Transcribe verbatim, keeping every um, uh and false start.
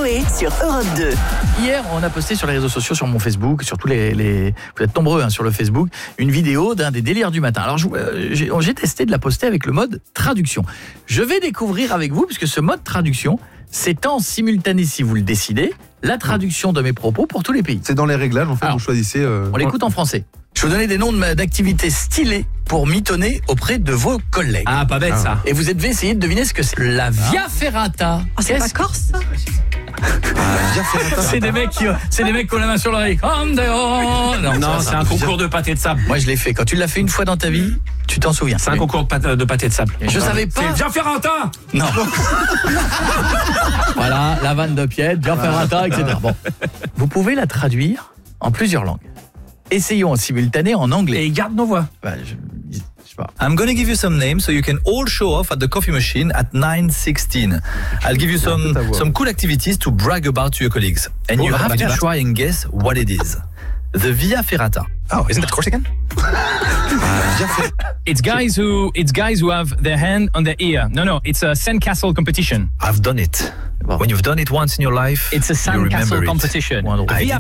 Coé sur Europe deux. Hier, on a posté sur les réseaux sociaux, sur mon Facebook, sur tous les, les vous êtes nombreux hein, sur le Facebook, une vidéo d'un des délires du matin. Alors, je, euh, j'ai, j'ai testé de la poster avec le mode traduction. Je vais découvrir avec vous, puisque ce mode traduction, c'est en simultané, si vous le décidez, la traduction de mes propos pour tous les pays. C'est dans les réglages, en fait, Alors, vous choisissez... Euh... On l'écoute en français. Je vais vous donner des noms de- d'activités stylées pour mitonner auprès de vos collègues. Ah, pas bête ça. Et vous devez essayer de deviner ce que c'est. La Via Ferrata. Oh, c'est pas corse ça? C'est des mecs qui, c'est des mecs qui ont la main sur l'oreille. Comme dehors. Non, Non, ça, c'est un concours de pâté de sable. Moi, je l'ai fait. Quand tu l'as fait une fois dans ta vie, tu t'en souviens. C'est un concours de pâté de, pâté de sable. Je savais pas. C'est Via Ferrata. Non. Voilà, la vanne de Pied, Via Ferrata, et cetera. Bon, vous pouvez la traduire en plusieurs langues. Essayons en simultané en anglais. Et garde nos voix. Bah, je, je sais pas. I'm going to give you some names so you can all show off at the coffee machine at nine sixteen. I'll give you some ta voix. some cool activities to brag about to your colleagues. And you Oh, have bah, to bah. try and guess what it is. The Via Ferrata. Oh, isn't that Corsican? It's guys who it's guys who have their hand on their ear. No, no, it's a sandcastle competition. I've done it. Wow. When you've done it once in your life, It's a you remember sandcastle it. competition. Moins drôle. I Via